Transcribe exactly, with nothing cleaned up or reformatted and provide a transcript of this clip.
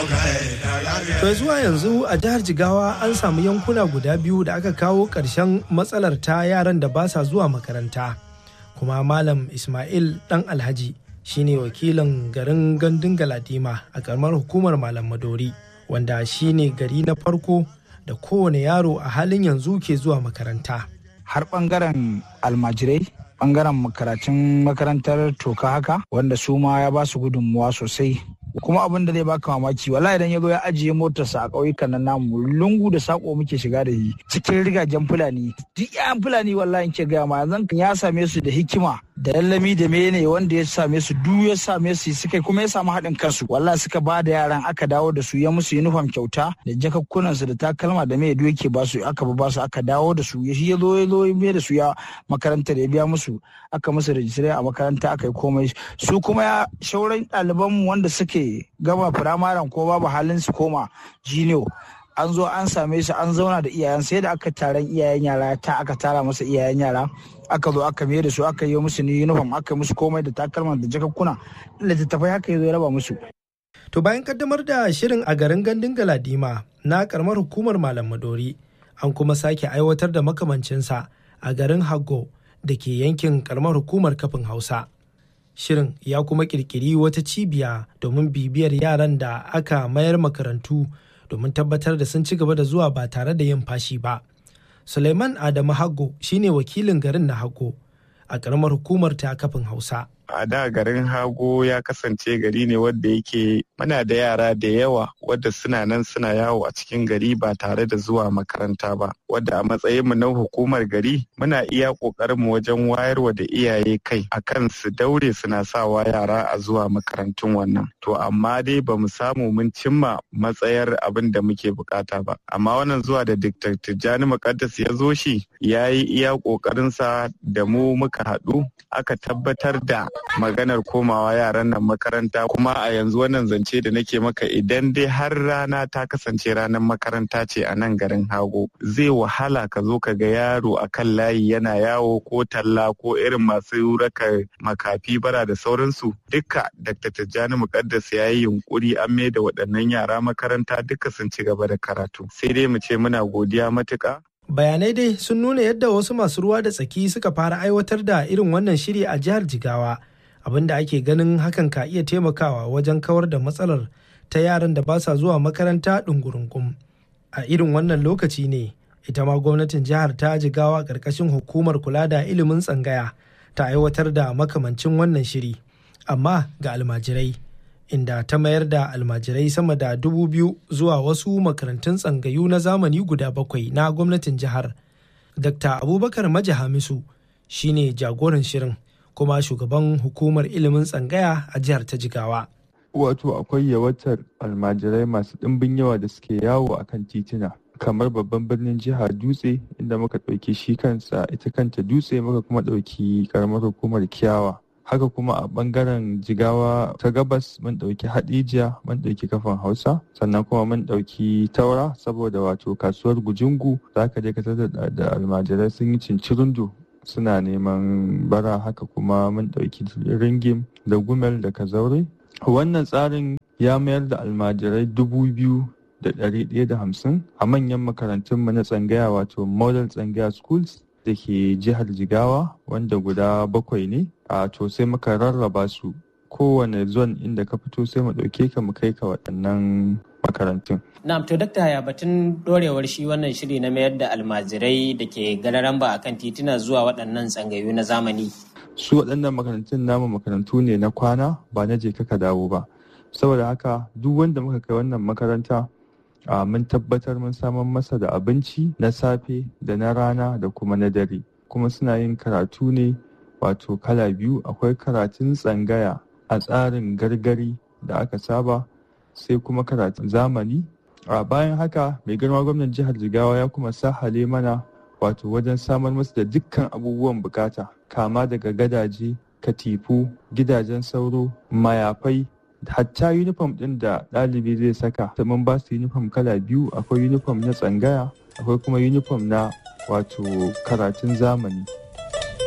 To zuwa yanzu a jihar Jigawa an samu yankuna guda biyu da aka kawo ƙarshen matsalar ta yaran da ba sa zuwa makaranta. Kuma Malam Ismail Dan Alhaji shine wakilin garin Gandun Galadima a ƙaramar hukumar Malam Madori, wanda shine gari na farko da kowane yaro a halin yanzu ke zuwa makaranta. Har ɓangaren almajirai, ɓangaren karatun makarantar toka haka, wanda su ma ya ba su gudunmuwa sosai. Kuma abin da zai baka mamaki, wallahi idan ya zo ya ajiye motarsa a ƙauyukan nan namu, lungu da sako muke shiga da shi cikin rigajen fulani. Duk yayan fulani wallahi ke gaya ma yanzu ya same su da hikima da lallami da mene wanda ya same su duk ya same su suka kuma ya samu haɗin kansu. Wallahi suka ba da yaran aka dawo da su ya musu uniform kyauta da jakakkunan su da takalma da me duk yake ba su aka ba su aka dawo da su. Shi ya zo ya zo ya da su ya makarantar ya biya musu aka musu registry a makaranta aka yi komai. Su kuma ya shauran ɗalibanmu wanda suke gama firamaren ko babu halin su koma jiniyo an zo an same su an zauna da iyayen sai da aka taron iyayen yara ta aka tara masa iyayen yara aka zo aka mai da su aka yi musu ni uniform aka musu komai da takalman da jakakkuna littattafai haka ya zo ya raba musu. To bayan kaddamar da shirin a garin Gandun Galadima na karamar hukumar Malam Madori, an kuma sake aiwatar da makamancinsa a garin Haggo da ke yankin karamar hukumar Kafin Hausa. Shirin ya kuma kirkiri wata cibiya domin bibiyar yaran da aka mayar makarantu domin tabbatar da sun ci gaba da zuwa ba tare da yin fashi ba. Suleiman Adamu Haggo shine wakilin garin na Haggo a ƙaramar hukumar ta Kafin Hausa. A da garin Hago ya kasance gari ne wadda yake muna da yara da yawa wadda suna nan suna yawo a cikin gari ba tare da zuwa makaranta ba, wadda a matsayinmu na hukumar gari muna iya ƙoƙarinmu wajen wayarwa da iyaye kai akan su daure suna sawa yara a zuwa makarantun wannan. To amma dai ba mu samu mun cimma matsayar abin da muke bukata ba. Amma wannan zuwa da Dr. Tijjani Muqaddas ya zo shi ya yi iya ƙoƙarinsa da mu muka haɗu aka tabbatar da maganar komawa yaran nan makaranta. Kuma a yanzu wannan zance da nake maka idan dai har rana ta kasance ranar makaranta ce a nan garin Hago, zai wahala ka zo ka ga yaro a kan layi yana yawo ko talla ko irin masu raka makafi bara da sauransu. Duka Dr. Tijjani Muqaddas ya yi yunkuri an mai da waɗannan yara makaranta duka sun ci gaba da karatu. Sai dai mu ce muna godiya matuƙa. Bayanai dai sun nuna yadda wasu masu ruwa da tsaki suka fara aiwatar da irin wannan shiri a jihar Jigawa, abinda ake ganin hakan ka iya taimakawa wajen kawar da matsalar ta yaran da ba sa zuwa makaranta ɗungurungum. A irin wannan lokaci ne ita ma gwamnatin jihar ta Jigawa ƙarƙashin hukumar kula da ilimin tsangaya ta aiwatar da makamancin wannan shiri, amma ga almajirai, inda ta mayar da almajirai sama da dubu biyu zuwa wasu makarantun tsangayu na zamani guda bakwai na gwamnatin jihar. Dakta Abubakar Maji Hamisu shine jagoran shirin kuma shugaban hukumar ilimin tsangaya a jihar ta Jigawa. Wato akwai yawatar almajirai masu ɗimbin yawa da suke yawo a kan titina kamar babban birnin jihar Dutse, inda muka ɗauki shi kansa ita kanta Dutse, muka kuma ɗauki ƙaramar hukumar Kiyawa. Haka kuma a bangaren Jigawa ta gabas mun ɗauki Haɗijiya, mun ɗauki Kafin Hausa, sannan kuma mun ɗauki Taura, saboda wato kasuwar Gujungu za ka je ka tada da almajirai sun yi cincirundu suna neman bara. Haka kuma mun ɗauki Ringim da Gumel da Kazaure. Wannan tsarin ya mayar da almajirai dubu biyu da ɗari ɗaya da hamsin a manyan makarantunmu na tsangaya, wato Model Tsangaya Schools da ke jihar Jigawa, wanda guda bakwai ne. A to sai muka rarraba su kowane zone inda ka fito sai mu ɗauke ka mu kai ka waɗannan makarantun. Na'am, to dakta ya batun dorewar shi wannan shiri na mayar da almajirai da ke gararan ba akan tituna zuwa waɗannan tsangayu na zamani. Su waɗannan makarantun namu makarantu ne na kwana, ba na je ka dawo ba. Saboda haka duk wanda muka kai wannan makaranta a mun tabbatar mun samar masa da abinci na safe da na rana da kuma na dare. Kuma suna yin karatu ne wato kala biyu, akwai karatun tsangaya a tsarin gargari da aka saba, sai kuma karatun zamani. A bayan haka mai girma gwamnan jihar Jigawa ya kuma sahale mana wato wajen samar masu da dukkan abubuwan bukata, kama daga gadaje, katifu, gidajen sauro, mayafai, hatta uniform din da ɗalibi zai saka. Ta mun ba su uniform kala biyu, akwai uniform na tsangaya akwai kuma uniform na wato karatun zamani.